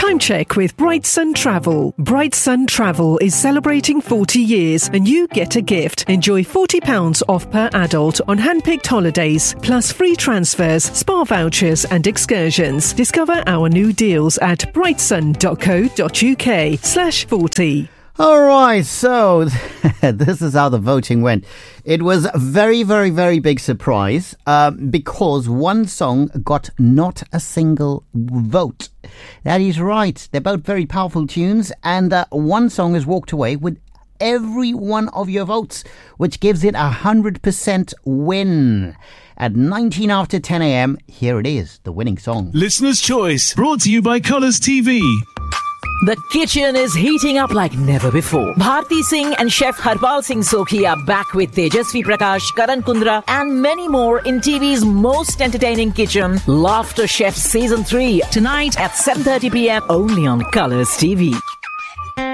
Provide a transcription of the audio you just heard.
Time check with Bright Sun Travel. Bright Sun Travel is celebrating 40 years and you get a gift. Enjoy £40 off per adult on hand-picked holidays, plus free transfers, spa vouchers and excursions. Discover our new deals at brightsun.co.uk/40. All right, so this is how the voting went. It was a very, very, very big surprise because one song got not a single vote. That is right. They're both very powerful tunes, and one song has walked away with every one of your votes, which gives it 100% win. At 19 after 10 a.m, here it is, the winning song. Listener's Choice, brought to you by Colours TV. The kitchen is heating up like never before. Bharti Singh and Chef Harpal Singh Sokhi are back with Tejasvi Prakash, Karan Kundra and many more in TV's most entertaining kitchen, Laughter Chef Season 3, tonight at 7:30 p.m. only on Colours TV.